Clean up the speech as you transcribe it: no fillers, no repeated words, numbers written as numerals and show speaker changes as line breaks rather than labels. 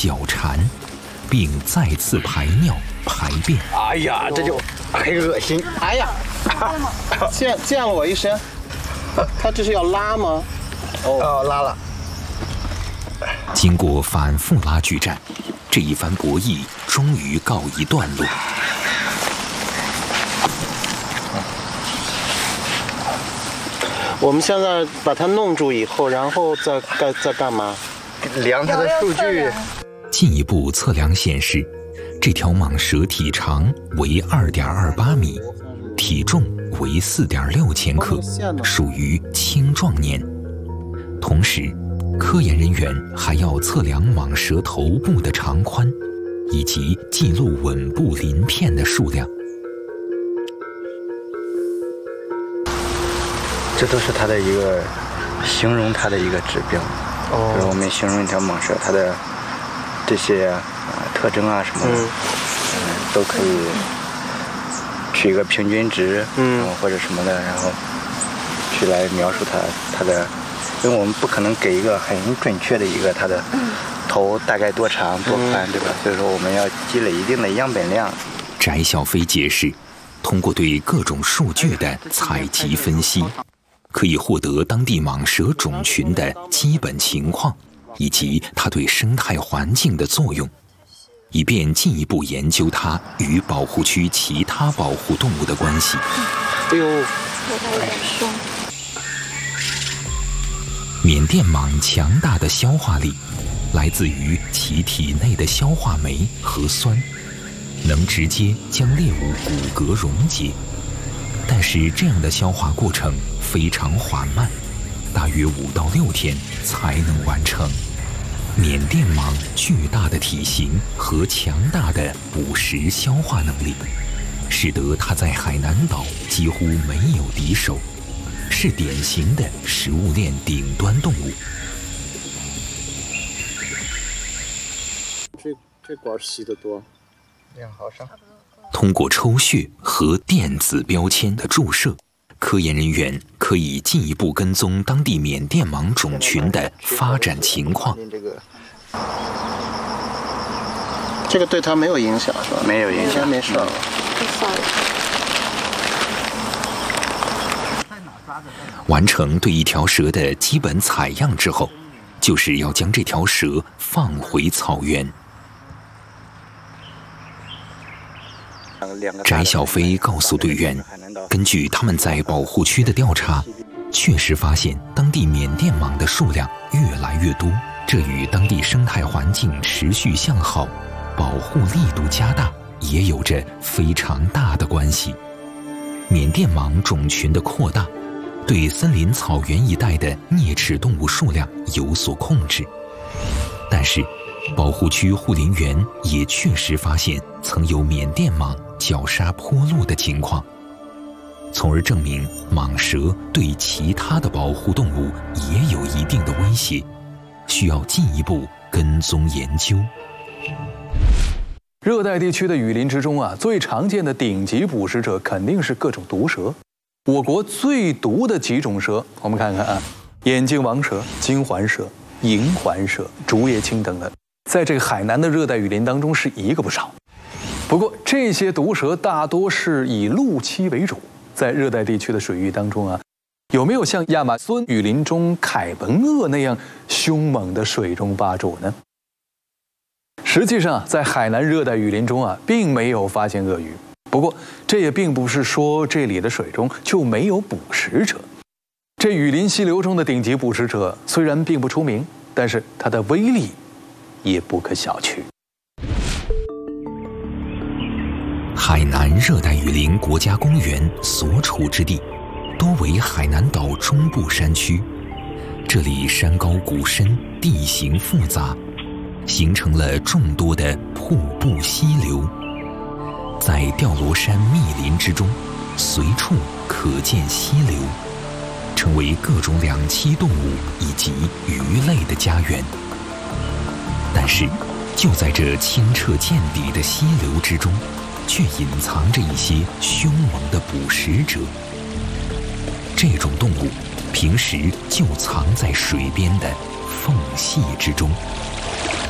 脚缠，并再次排尿排便。
哎呀，这就很恶心！
哎呀，溅了我一身。他这是要拉吗？
哦，拉了。
经过反复拉锯战，这一番博弈终于告一段落。
我们现在把它弄住以后，然后再干嘛？
量它的数据。
进一步测量显示，这条蟒蛇体长为2.28米，体重为4.6千克，属于青壮年。同时，科研人员还要测量蟒蛇头部的长宽，以及记录吻部鳞片的数量。
这都是它的一个形容它的一个指标。就是我们形容一条蟒蛇，它的这些特征啊什么的，都可以取一个平均值，或者什么的，然后去来描述它的，因为我们不可能给一个很准确的一个它的头大概多长多宽，对吧？所以说我们要积累一定的样本量。
翟小飞解释，通过对各种数据的采集分析，可以获得当地蟒蛇种群的基本情况，以及它对生态环境的作用，以便进一步研究它与保护区其他保护动物的关系。
哎呦，
缅甸蟒强大的消化力来自于其体内的消化酶和酸，能直接将猎物骨骼溶解。但是这样的消化过程非常缓慢，大约5到6天才能完成。缅甸蟒巨大的体型和强大的捕食消化能力，使得它在海南岛几乎没有敌手，是典型的食物链顶端动物。
这管吸得多
2毫升。
通过抽血和电子标签的注射，科研人员可以进一步跟踪当地缅甸蟒种群的发展情况。
这个对它没有影响是吧？
没有影响，
没事。
完成对一条蛇的基本采样之后，就是要将这条蛇放回草原。翟小飞告诉队员，根据他们在保护区的调查，确实发现当地缅甸蟒的数量越来越多，这与当地生态环境持续向好、保护力度加大也有着非常大的关系。缅甸蟒种群的扩大，对森林草原一带的啮齿动物数量有所控制，但是保护区护林员也确实发现曾有缅甸蟒绞杀坡鹿的情况，从而证明蟒蛇对其他的保护动物也有一定的威胁，需要进一步跟踪研究。
热带地区的雨林之中最常见的顶级捕食者肯定是各种毒蛇。我国最毒的几种蛇，我们看看眼镜王蛇、金环蛇、银环蛇、竹叶青等等，在这个海南的热带雨林当中是一个不少。不过这些毒蛇大多是以陆栖为主，在热带地区的水域当中有没有像亚马孙雨林中凯本鳄那样凶猛的水中霸主呢？实际上在海南热带雨林中并没有发现鳄鱼，不过这也并不是说这里的水中就没有捕食者。这雨林溪流中的顶级捕食者虽然并不出名，但是它的威力也不可小觑。
海南热带雨林国家公园所处之地，多为海南岛中部山区，这里山高谷深，地形复杂，形成了众多的瀑布溪流。在吊罗山密林之中，随处可见溪流，成为各种两栖动物以及鱼类的家园。但是，就在这清澈见底的溪流之中，却隐藏着一些凶猛的捕食者。这种动物平时就藏在水边的缝隙之中。